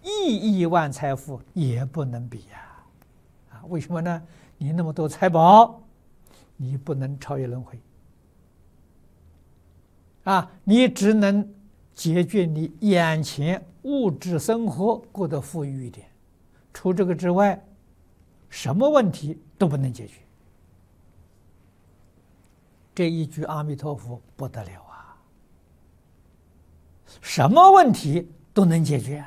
亿万财富也不能比呀！为什么呢？你那么多财宝，你不能超越轮回你只能解决你眼前物质生活过得富裕一点，除这个之外，什么问题都不能解决。这一句阿弥陀佛不得了啊！什么问题都能解决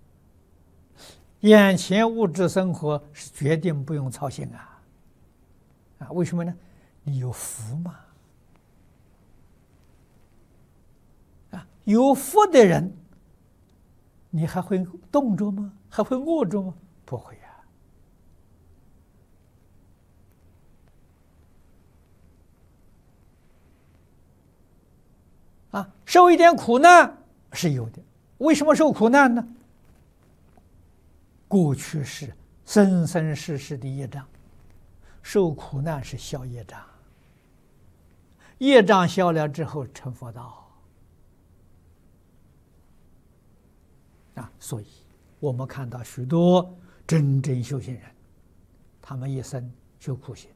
眼前物质生活是决定不用操心为什么呢？你有福嘛有福的人，你还会冻着吗？还会饿着吗？不会受一点苦难是有的。为什么受苦难呢？过去是生生世世的业障，受苦难是消业障，业障消了之后成佛道所以我们看到许多真正修行人，他们一生修苦行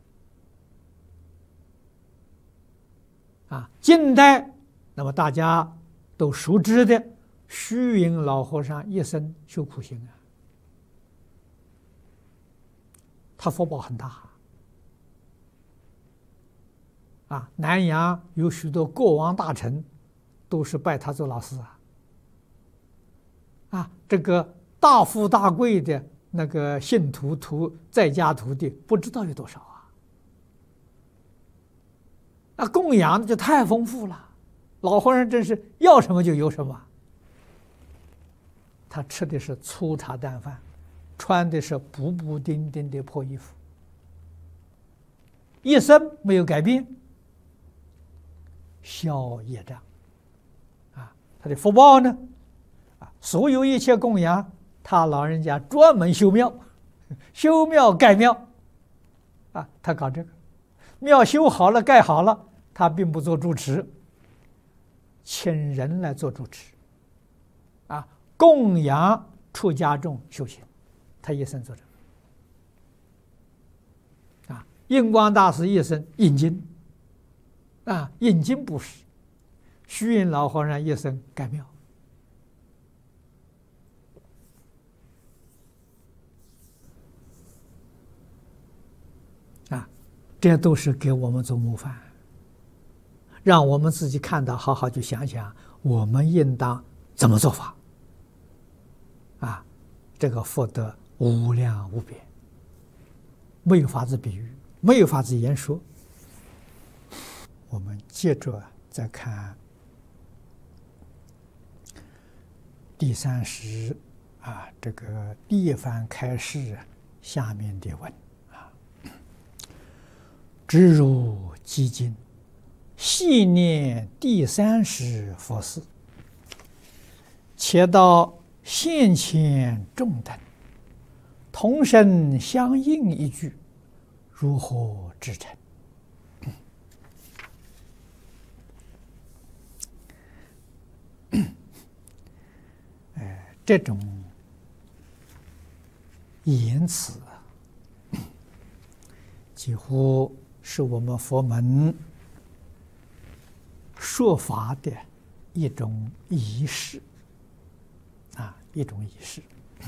近代那么大家都熟知的虚云老和尚一生修苦行他福报很大南洋有许多国王大臣都是拜他做老师这个大富大贵的那个信徒在家徒弟不知道有多少供养的就太丰富了。老和尚真是要什么就有什么，他吃的是粗茶淡饭，穿的是补补丁丁的破衣服，一生没有改变，消业障他的福报呢所有一切供养，他老人家专门修庙，修庙盖庙他搞这个庙修好了盖好了，他并不做主持，请人来做主持供养出家众修行，他一生做这个印光大师一生印经印经布施，虚云老和尚一生盖庙这都是给我们做模范，让我们自己看到，好好去想想，我们应当怎么做法这个福德无量无边，没有法子比喻，没有法子言说。我们接着再看第30这个一番开示下面的文直入基经，细念第30佛事，且到现前众等同声相应一句，如何至诚？这种言辞几乎是我们佛门说法的一种仪式一种仪式。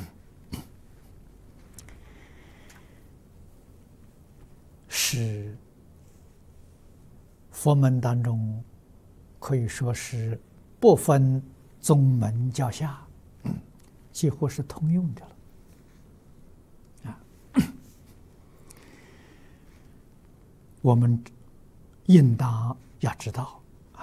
是佛门当中可以说是不分宗门教下，几乎是通用的了我们应当要知道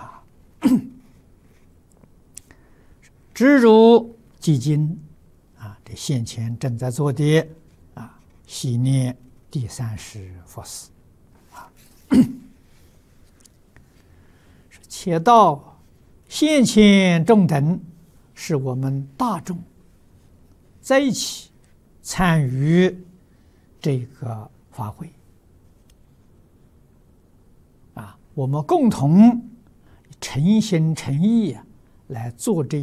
直入基经这现前正在做的细念第30佛事且到现前众等，是我们大众在一起参与这个法会我们共同诚心诚意来做这